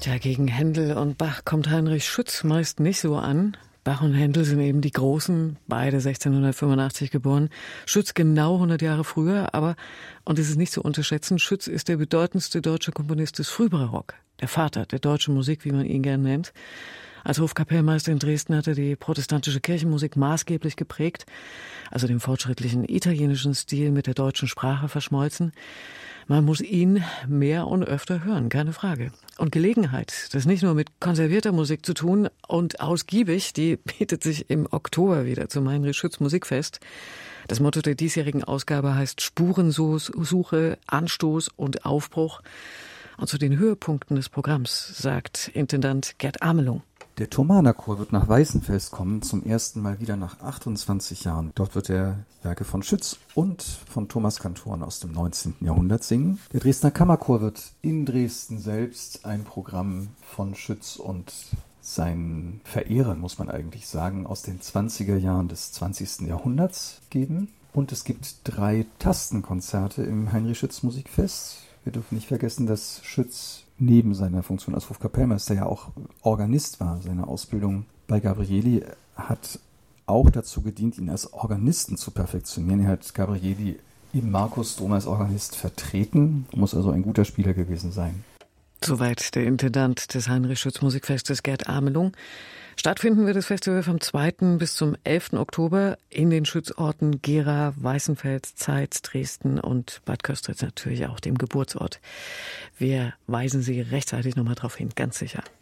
Tja, gegen Händel und Bach kommt Heinrich Schütz meist nicht so an. Bach und Händel sind eben die Großen, beide 1685 geboren. Schütz genau 100 Jahre früher, aber, und es ist nicht zu unterschätzen, Schütz ist der bedeutendste deutsche Komponist des Frühbarock. Der Vater der deutschen Musik, wie man ihn gern nennt. Als Hofkapellmeister in Dresden hat er die protestantische Kirchenmusik maßgeblich geprägt, also den fortschrittlichen italienischen Stil mit der deutschen Sprache verschmolzen. Man muss ihn mehr und öfter hören, keine Frage. Und Gelegenheit, das nicht nur mit konservierter Musik zu tun und ausgiebig, die bietet sich im Oktober wieder zum Heinrich Schütz Musikfest. Das Motto der diesjährigen Ausgabe heißt Spurensuche, Anstoß und Aufbruch. Und zu den Höhepunkten des Programms sagt Intendant Gerd Amelung. Der Thomanerchor wird nach Weißenfels kommen, zum ersten Mal wieder nach 28 Jahren. Dort wird er Werke von Schütz und von Thomas Kantoren aus dem 19. Jahrhundert singen. Der Dresdner Kammerchor wird in Dresden selbst ein Programm von Schütz und seinen Verehrern, muss man eigentlich sagen, aus den 20er Jahren des 20. Jahrhunderts geben. Und es gibt 3 Tastenkonzerte im Heinrich Schütz Musikfest. Wir dürfen nicht vergessen, dass Schütz neben seiner Funktion als Hofkapellmeister ja auch Organist war. Seine Ausbildung bei Gabrieli hat auch dazu gedient, ihn als Organisten zu perfektionieren. Er hat Gabrieli im Markusdom als Organist vertreten, muss also ein guter Spieler gewesen sein. Soweit der Intendant des Heinrich Schütz Musikfestes, Gerd Amelung. Stattfinden wird das Festival vom 2. bis zum 11. Oktober in den Schützorten Gera, Weißenfels, Zeitz, Dresden und Bad Köstritz, natürlich auch dem Geburtsort. Wir weisen Sie rechtzeitig nochmal darauf hin, ganz sicher.